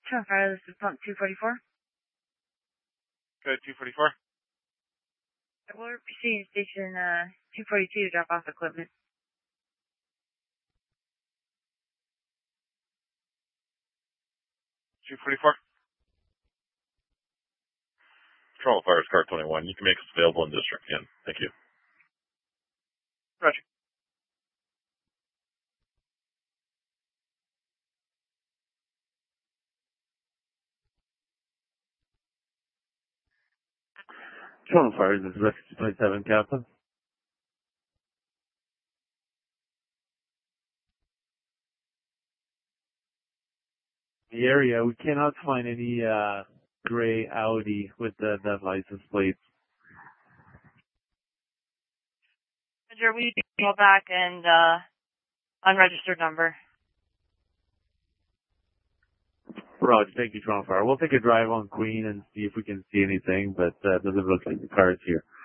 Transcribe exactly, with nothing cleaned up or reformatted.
Toronto Fire, this is pump two forty-four. Good, two forty-four. We're proceeding to station uh, two forty-two to drop off equipment. two forty-four. Toronto Fire is car twenty-one. You can make us available in district. Yeah, thank you. Roger. Toronto Fire, this is Rescue twenty-seven, Captain. The area, we cannot find any uh, gray Audi with the, that license plate. Roger, we call back and uh, unregistered number. Roger, thank you, Toronto Fire. We'll take a drive on Queen and see if we can see anything, but uh, it doesn't look like the car is here.